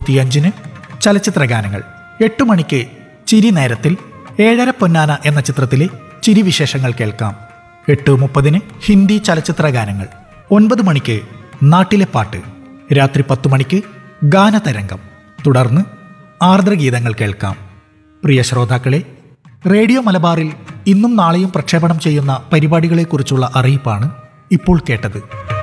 7:55 ചലച്ചിത്ര ഗാനങ്ങൾ. 8 മണിക്ക് ചിരി നേരത്തിൽ 7:30 പൊന്നാന എന്ന ചിത്രത്തിലെ ചിരി വിശേഷങ്ങൾ കേൾക്കാം. 8:30 ഹിന്ദി ചലച്ചിത്ര ഗാനങ്ങൾ. 9 മണിക്ക് നാട്ടിലെ പാട്ട്. രാത്രി 10 മണിക്ക് ഗാനതരംഗം. തുടർന്ന് ആർദ്രഗീതങ്ങൾ കേൾക്കാം. പ്രിയ ശ്രോതാക്കളെ, റേഡിയോ മലബാറിൽ ഇന്നും നാളെയും പ്രക്ഷേപണം ചെയ്യുന്ന പരിപാടികളെക്കുറിച്ചുള്ള അറിയിപ്പാണ് ഇപ്പോൾ കേട്ടത്.